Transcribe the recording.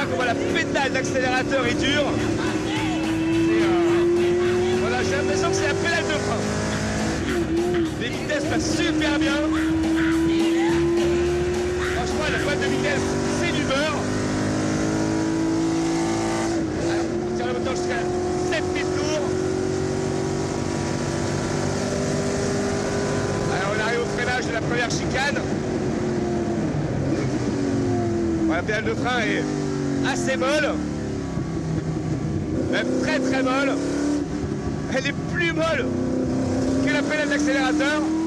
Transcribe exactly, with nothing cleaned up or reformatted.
qu'on voit la pédale d'accélérateur est dure. Et euh, voilà, j'ai l'impression que c'est la pédale de frein. Les vitesses passent super bien. Franchement, la boîte de vitesse, c'est du beurre. Alors, on tire le moteur jusqu'à sept mille tours. Alors, on arrive au freinage de la première chicane. Bon, la pédale de frein est assez molle. Même très très molle. Elle est plus molle que la pédale d'accélérateur.